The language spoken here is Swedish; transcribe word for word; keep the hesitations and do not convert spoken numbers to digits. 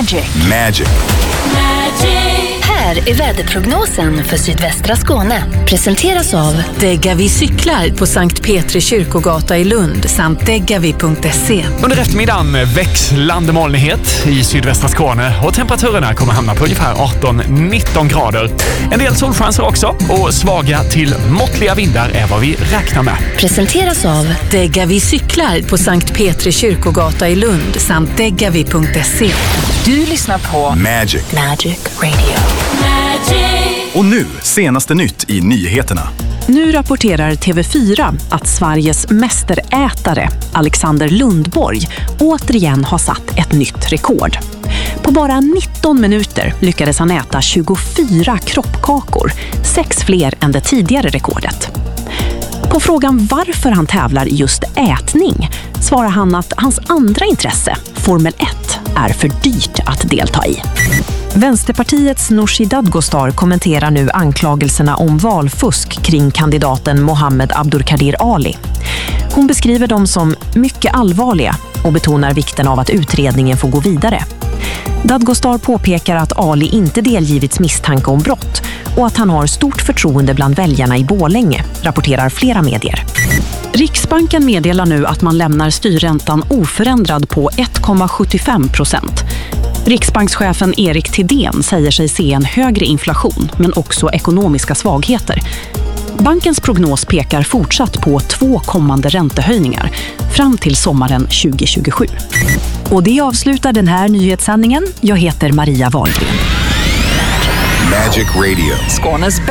Magic. Magic. Här är väderprognosen för sydvästra Skåne. Presenteras av Degavi cyklar på Sankt Petri kyrkogata i Lund samt degavi punkt se. Under eftermiddagen växlande molnighet i sydvästra Skåne och temperaturerna kommer hamna på ungefär arton nitton grader. En del solchanser också och svaga till måttliga vindar är vad vi räknar med. Presenteras av Degavi cyklar på Sankt Petri kyrkogata i Lund samt degavi punkt se. Du lyssnar på Magic. Magic Radio. Och nu, senaste nytt i nyheterna. Nu rapporterar T V fyra att Sveriges mästerätare Alexander Lundborg återigen har satt ett nytt rekord. På bara nitton minuter lyckades han äta tjugofyra kroppkakor, sex fler än det tidigare rekordet. På frågan varför han tävlar i just ätning svarar han att hans andra intresse, Formel ett, är för dyrt att delta i. Vänsterpartiets Nooshi Dadgostar kommenterar nu anklagelserna om valfusk kring kandidaten Mohammed Abdurkadir Ali. Hon beskriver dem som mycket allvarliga och betonar vikten av att utredningen får gå vidare. Dadgostar påpekar att Ali inte delgivits misstanke om brott och att han har stort förtroende bland väljarna i Borlänge, rapporterar flera medier. Riksbanken meddelar nu att man lämnar styrräntan oförändrad på ett komma sjuttiofem procent. Riksbankschefen Erik Thedéen säger sig se en högre inflation men också ekonomiska svagheter. Bankens prognos pekar fortsatt på två kommande räntehöjningar fram till sommaren tjugo tjugosju. Och det avslutar den här nyhetssändningen. Jag heter Maria Wahlgren. Magic Radio. Skånes